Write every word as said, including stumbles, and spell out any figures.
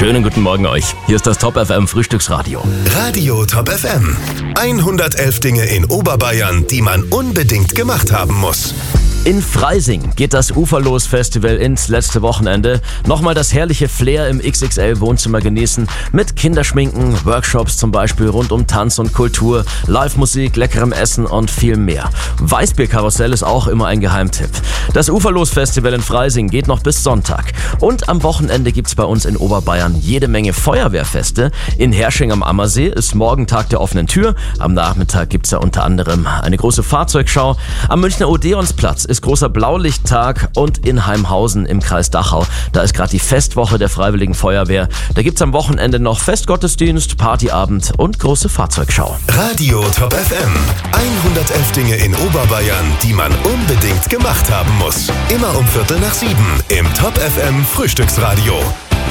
Schönen guten Morgen euch. Hier ist das Top F M Frühstücksradio. Radio Top F M. hundertelf Dinge in Oberbayern, die man unbedingt gemacht haben muss. In Freising geht das Uferlos-Festival ins letzte Wochenende. Nochmal das herrliche Flair im X X L-Wohnzimmer genießen. Mit Kinderschminken, Workshops zum Beispiel rund um Tanz und Kultur, Live-Musik, leckerem Essen und viel mehr. Weißbierkarussell ist auch immer ein Geheimtipp. Das Uferlos-Festival in Freising geht noch bis Sonntag. Und am Wochenende gibt's bei uns in Oberbayern jede Menge Feuerwehrfeste. In Hersching am Ammersee ist morgen Tag der offenen Tür. Am Nachmittag gibt's da unter anderem eine große Fahrzeugschau. Am Münchner Odeonsplatz ist großer Blaulichttag und in Heimhausen im Kreis Dachau. Da ist gerade die Festwoche der Freiwilligen Feuerwehr. Da gibt's am Wochenende noch Festgottesdienst, Partyabend und große Fahrzeugschau. Radio Top F M. hundertelf Dinge in Oberbayern, die man unbedingt gemacht haben muss. Immer um Viertel nach sieben im Top F M Frühstücksradio.